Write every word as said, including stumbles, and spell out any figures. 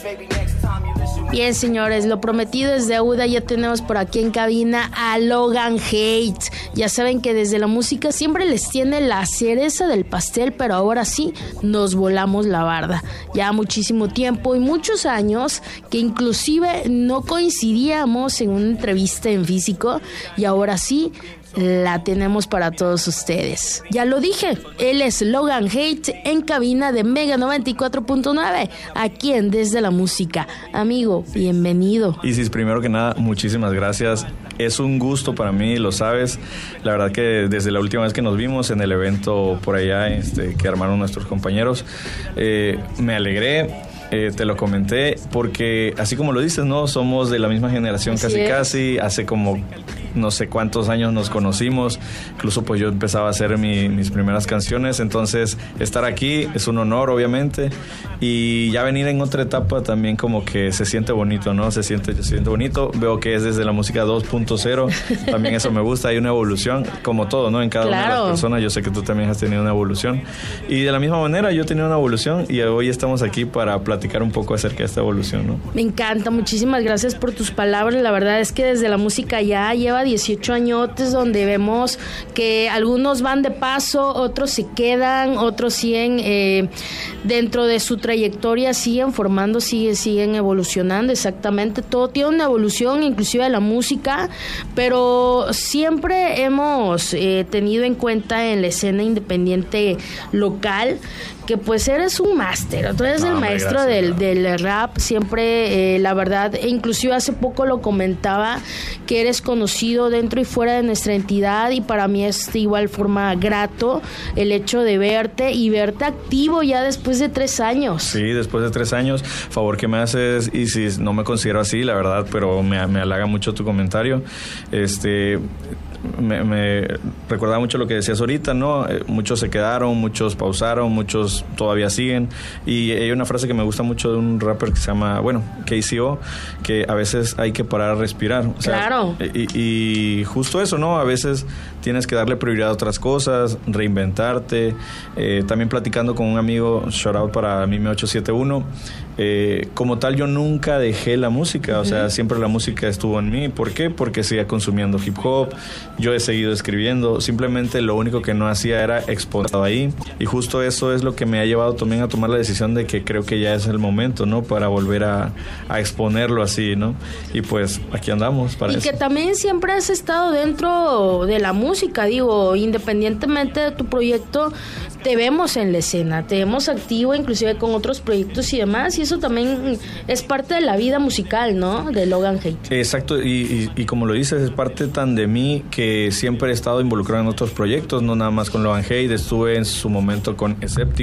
Bien, señores, lo prometido es deuda. Ya tenemos por aquí en cabina a Logan Haidt. Ya saben que desde la música siempre les tiene la cereza del pastel, pero ahora sí nos volamos la barda. Ya muchísimo tiempo y muchos años que inclusive no coincidíamos en una entrevista en físico, y ahora sí la tenemos para todos ustedes. Ya lo dije, él es Logan Haidt en cabina de Mega noventa y cuatro punto nueve, aquí en Desde la Música. Amigo, bienvenido. Isis, primero que nada, muchísimas gracias. Es un gusto para mí, lo sabes. La verdad que desde la última vez que nos vimos en el evento por allá este, que armaron nuestros compañeros, eh, me alegré. Eh, te lo comenté porque así como lo dices, ¿no? Somos de la misma generación, así casi es. casi, hace como no sé cuántos años nos conocimos, incluso pues yo empezaba a hacer mi, mis primeras canciones, entonces estar aquí es un honor obviamente, y ya venir en otra etapa también como que se siente bonito, ¿no? Se siente, se siente bonito, veo que es desde la música dos punto cero, también eso me gusta, hay una evolución, como todo, ¿no? En cada claro. una de las personas, yo sé que tú también has tenido una evolución, y de la misma manera yo he tenido una evolución, y hoy estamos aquí para platicar un poco acerca de esta evolución, ¿no? Me encanta, muchísimas gracias por tus palabras. La verdad es que desde la música ya lleva dieciocho añotes, donde vemos que algunos van de paso, otros se quedan, otros siguen eh, dentro de su trayectoria, siguen formando, siguen, siguen evolucionando, exactamente, todo tiene una evolución, inclusive la música, pero siempre hemos eh, tenido en cuenta en la escena independiente local que pues eres un máster, tú eres no, el maestro gracias, del, del rap, siempre, eh, la verdad, e inclusive hace poco lo comentaba, que eres conocido dentro y fuera de nuestra entidad, y para mí es de igual forma grato el hecho de verte y verte activo ya después de tres años. Sí, después de tres años, favor que me haces, y si no me considero así, la verdad, pero me, me halaga mucho tu comentario. Este... Me, me recuerda mucho lo que decías ahorita, ¿no? Eh, muchos se quedaron, muchos pausaron, muchos todavía siguen, y hay una frase que me gusta mucho de un rapper que se llama, bueno, K C O, que a veces hay que parar a respirar. O sea, claro. Y, y justo eso, ¿no? A veces tienes que darle prioridad a otras cosas, reinventarte. Eh, también platicando con un amigo, shout out para Mime ocho siete uno, eh, como tal yo nunca dejé la música, o sea, uh-huh. siempre la música estuvo en mí. ¿Por qué? Porque seguía consumiendo hip hop, yo he seguido escribiendo, simplemente lo único que no hacía era exponerlo ahí, y justo eso es lo que me ha llevado también a tomar la decisión de que creo que ya es el momento, ¿no? Para volver a, a exponerlo así, ¿no? Y pues aquí andamos para y eso. Que también siempre has estado dentro de la música, digo, independientemente de tu proyecto, te vemos en la escena, te vemos activo inclusive con otros proyectos y demás, y eso también es parte de la vida musical, ¿no? De Logan Haidt. Exacto, y, y, y como lo dices, es parte tan de mí que siempre he estado involucrado en otros proyectos, no nada más con Logan Haidt, estuve en su momento con Escéptico,